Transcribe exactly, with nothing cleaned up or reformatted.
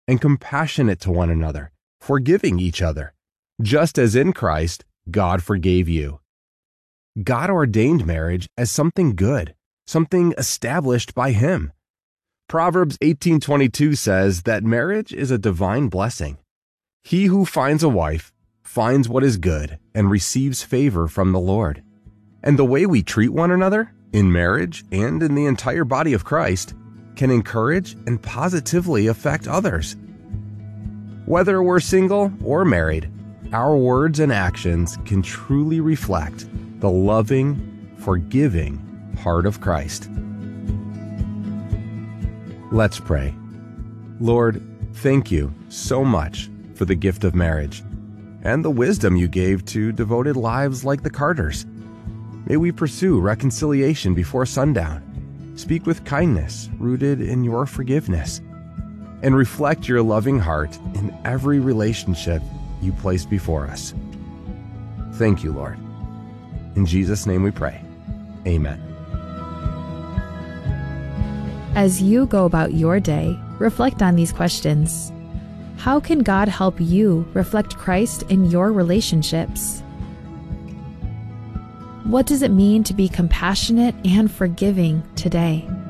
and compassionate to one another, forgiving each other, just as in Christ God forgave you. God ordained marriage as something good, something established by Him. Proverbs eighteen twenty-two says that marriage is a divine blessing. He who finds a wife finds what is good and receives favor from the Lord. And the way we treat one another, in marriage and in the entire body of Christ, can encourage and positively affect others. Whether we're single or married, our words and actions can truly reflect the loving, forgiving heart of Christ. Let's pray. Lord, thank you so much for the gift of marriage and the wisdom you gave to devoted lives like the Carters. May we pursue reconciliation before sundown, speak with kindness rooted in your forgiveness, and reflect your loving heart in every relationship you place before us. Thank you, Lord. In Jesus' name we pray. Amen. As you go about your day, reflect on these questions. How can God help you reflect Christ in your relationships? What does it mean to be compassionate and forgiving today?